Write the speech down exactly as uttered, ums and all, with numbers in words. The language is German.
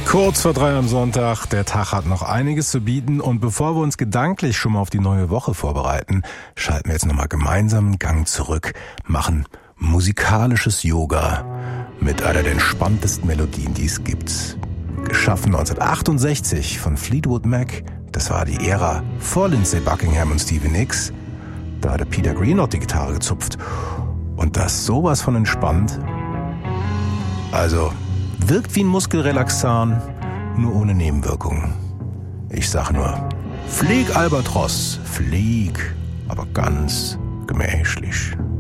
Kurz vor drei am Sonntag, der Tag hat noch einiges zu bieten und bevor wir uns gedanklich schon mal auf die neue Woche vorbereiten, schalten wir jetzt nochmal gemeinsam einen Gang zurück, machen musikalisches Yoga mit einer der entspanntesten Melodien, die es gibt. Geschaffen neunzehnhundertachtundsechzig von Fleetwood Mac, das war die Ära vor Lindsey Buckingham und Stevie Nicks, da hatte Peter Green noch die Gitarre gezupft und das sowas von entspannt. Also wirkt wie ein Muskelrelaxan, nur ohne Nebenwirkungen. Ich sag nur, flieg Albatros, flieg, aber ganz gemächlich.